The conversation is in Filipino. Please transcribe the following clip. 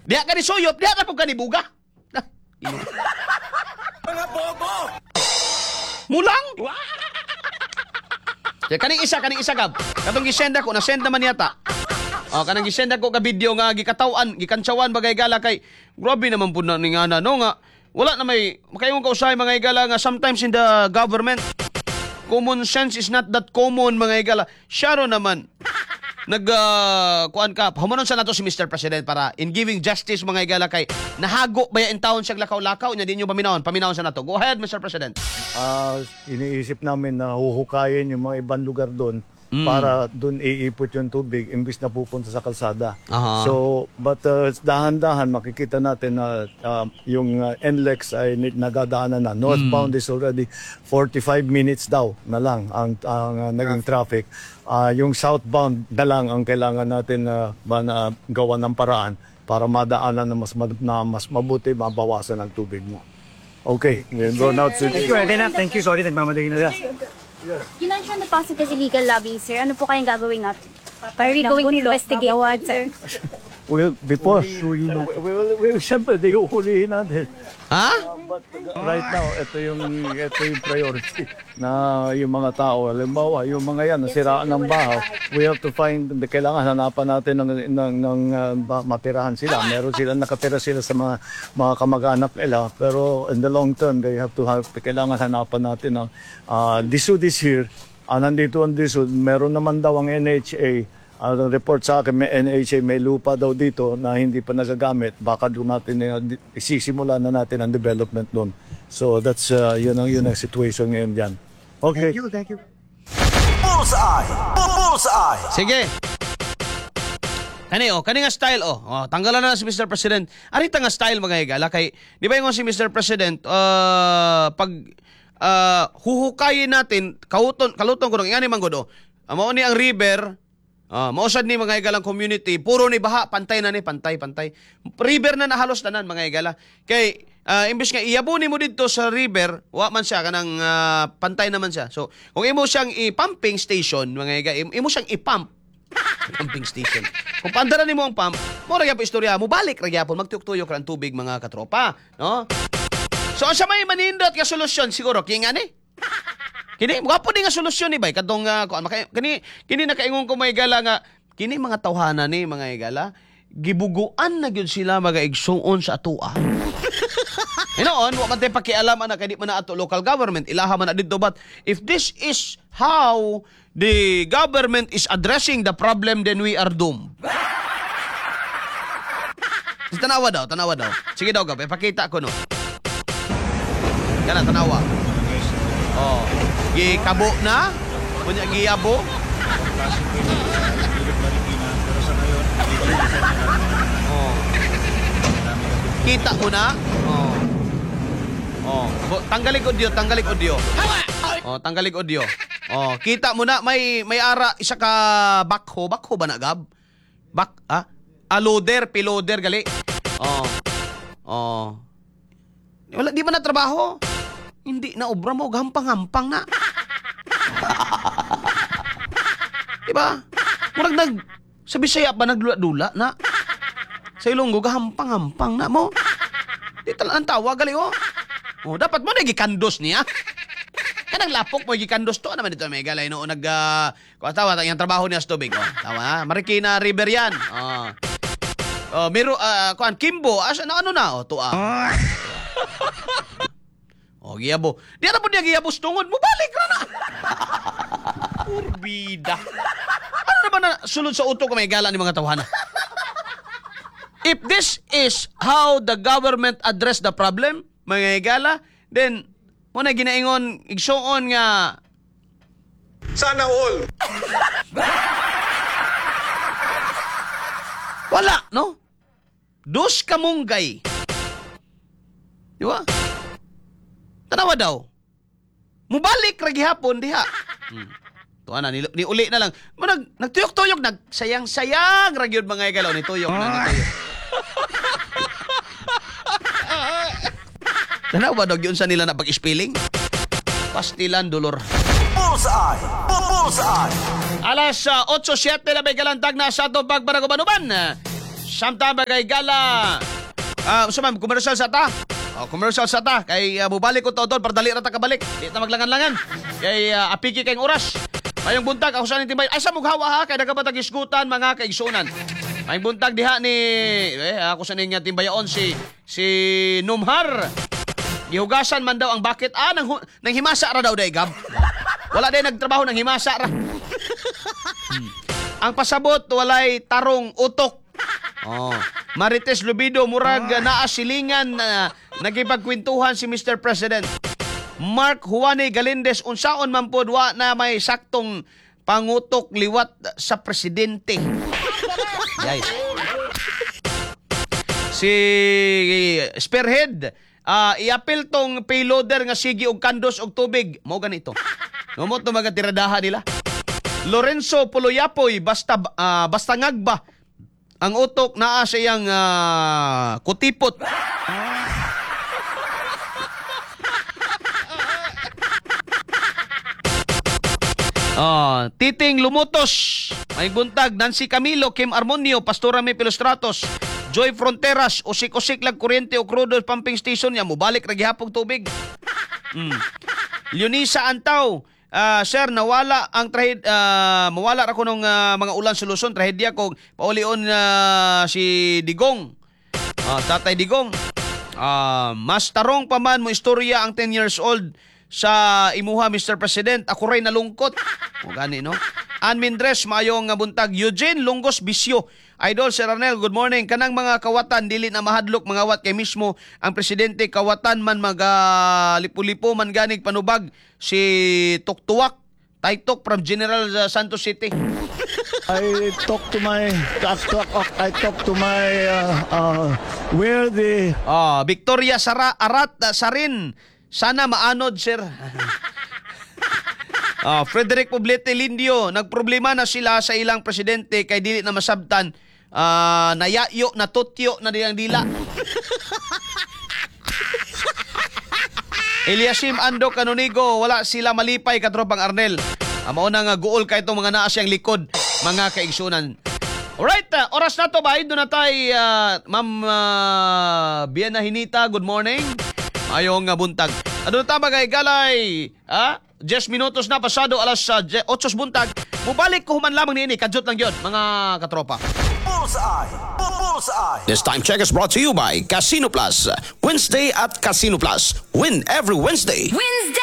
Diya ka ni suyop, diya ka po ka ni buga. Mga bobo! Mulang? Kaya kaning isa gab. Katong gisenda ko, nasenda man yata. Kanang gisenda ko ka video nga gikatawan, gikantsawan bagay gala kay grabe naman po na ni nga na no nga. Wala na may makayong kausay mga igala nga sometimes in the government common sense is not that common mga igala. Syaro naman. Kuan ka, humanon sa nato si Mr. President para in giving justice mga igala kay nahago baya in taon siya lakaw-lakaw niya din yung paminawon sa nato. Go ahead Mr. President. Iniisip namin na huhukayin yung mga ibang lugar doon para doon iipot yung tubig imbis na pupunta sa kalsada. So, but dahan-dahan makikita natin na yung NLEX ay nagadaanan na. Northbound is already 45 minutes daw na lang ang naging traffic. Yung southbound na lang ang kailangan natin na gawa ng paraan para madaanan na mas mabuti, mabawasan ang tubig mo. Okay, we'll go now to... Thank you, Elena. Thank you. Sorry, nagmamadali na siya. Ginansiya na positive illegal lobbying, sir. Ano po kayong gagawin natin? Are we going to investigate, sir? Well, before, we will siyempre, di uhulihin natin. But right now, ito yung priority na yung mga tao. Halimbawa, yung mga yan, nasiraan ng bahaw, we have to find, kailangan hanapan natin ng matirahan sila. Meron sila, nakatira sila sa mga kamag-anak nila. Pero in the long term, kailangan hanapan natin ng DSUD is here. Nandito ang DSUD, meron naman daw ang NHA. Ang report sa akin, may NHA, may lupa daw dito na hindi pa nagagamit. Baka doon natin, isisimula na natin ang development doon. So that's, yun ang situation ngayon dyan. Okay. Thank you. Bullseye! Bullseye! Sige. Kani nga style tanggalan na si Mr. President. Arita nga style mga higala kay di ba yung si Mr. President pag huhukayin natin kaluton ko ng ingani man gud mao ni ang river mausad ni mga igalang community puro ni baha pantay pantay river na nahalos tanan mga igala kay imbes nga iyabuni mo dito sa river wa man siya kanang pantay naman siya so kung imo siyang i-pumping station mga igala imo siyang i-pump pumping station kung pandaran nimo ang pump mo ra gyapon istorya mo balik ra gyapon magtuyok-tuyok ra ang tubig mga katropa no so sa may manindot nga solusyon siguro kaya nga ni kini makapo di nga solusyon ni bay kadtong kini nakaingon ko may igala nga kini mga tawhana ni mga igala gibuguan na gyud sila mga igsuon sa atoa. Inoon wa man tay pakialaman na kay di man na ato local government ilaha man na didto but if this is how the government is addressing the problem then we are doomed. Tanawa daw. Sige daw gab, ipakita ko no. Kana tanawa. Gikabo na, kunya giyabo. Kita mo na. Tanggalig audio. Tanggalig audio. Kita mo na may ara isa ka bakho ba na gab? Loader, piloder gali. Wala di man na trabaho. Hindi na obra mo gampang-gampang na. Diba? Murag sa Bisaya ba nagdula-dula na? Sa Ilonggo gahampang-hampang na mo. Di talaan tawa gali dapat mo na gikandos niya. Kanang lapok mo gikandos to naman dito may galay no tawa yung trabaho niya sa tubig tawa Marikina River yan. Kimbo ano na tuwa. Giyabo. Di na po niya giyabo tungod mo balik ra na. Urbida. Ano naman na sulod sa utok may gala ni mga tawhana? If this is how the government address the problem, mga igala, then mo na ginaingon igsuon nga Sana all! wala, no? Dos kamunggay. Di ba? Tanawa daw. Mubalik ra gihapon diha. Tuwa na, niuli na lang. Nagtuyok-tuyok, nagsayang-sayang ra gyud mga igalaw ni tuyok na nituyok. Tanawa daw yun sa nila na pag-spelling? Pastilan, dolor. Bullseye! Bullseye! Alas 8:07 na may kalantag na sa itong pagbaragubanuban. samtang bagay gala. Usman, commercial sa ta. Commercial sa ta. Kay mubalik ko to para dali ra ta kabalik. Di ta maglangan-langan. Kay apiki kayong oras. Mayong buntag ako sa nitibay. Ay sa mughawa ha kay nagabatag isgutan mga kaigsunan. Mayong buntag diha ni ako sa ninya timbayaon si Numhar. Gihugasan man daw ang bakit nang himasa ra daw day gab. Wala day nagtrabaho nang himasa ra. Ang pasabot walay tarong utok. Marites Lubido murag naa silingan nagipagkwentuhan si Mr. President. Mark Juane Galindez unsaon man pod wa na may saktong pangutok liwat sa presidente. Guys. Si Spearhead iapil tong payloader nga sige og kandos og tubig. Mao ganito. Ngumot to mga tiradaha nila. Lorenzo Puloyapoy basta ngagba ang utok naa sa iyang kutipot. Titing Lumutos, may buntag, Nancy Camilo, Kim Armonio, Pastora May Pilostratos, Joy Fronteras, usik-usik lang kuryente o crudo pumping station niya, mubalik na gihapong tubig. Leonisa Antaw, sir, nawala ang mawala ra ko ng mga ulan sa Luzon, trahedya kong paulion si Digong. Tatay Digong. Mas tarong pa man mo istorya ang 10 years old sa imuha, Mr. President. Ako rin nalungkot. O gani, no? Ann Mindres, mayong buntag. Eugene Lungos Bisyo. Idol, Sir Arnel, good morning. Kanang mga kawatan, dili na mahadlok mga wat kay mismo ang presidente. Kawatan man lipo-lipo man ganig panubag si Tuktuwak. Taytok from General Santos City. I talk to my where the Victoria Arat Sarin. Sana maanod, sir. Frederick Poblete Lindio, nagproblema na sila sa ilang presidente kay dili na masabtan. Nayayo, natutyo na nilang dila. Eliasim Ando Canonigo, wala sila malipay katropang Arnel. Mao na nga guol kay itong mga naa siyang likod, mga kaigsunan. Alright, oras na to ba? Doon na tayo, Ma'am Biana Hinita, good morning. Ayong buntag. Ano na tama kay Galay? 10 minutos na pasado alas 8 buntag. Mubalik ko human lamang niini. Kadyot lang yun, mga katropa. Bullseye. Bullseye. This time check is brought to you by Casino Plus. Wednesday at Casino Plus. Win every Wednesday. Wednesday!